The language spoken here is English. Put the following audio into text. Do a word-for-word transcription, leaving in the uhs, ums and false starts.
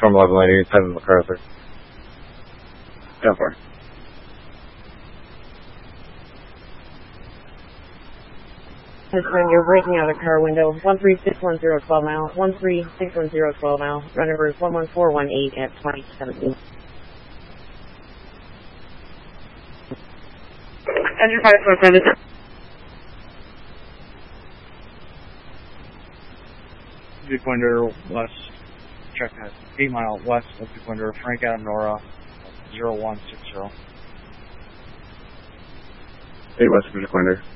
from eleven lady, ten MacArthur. ten four. When you're breaking out a car window, one three six one zero twelve mile, one three six one zero twelve mile, run numbers one one four one eight at twenty seventeen. Engine five four seven. Viewfinder west, check that, eight mile west of Viewfinder, Frank Adam Nora, zero one six zero. eight west of Viewfinder.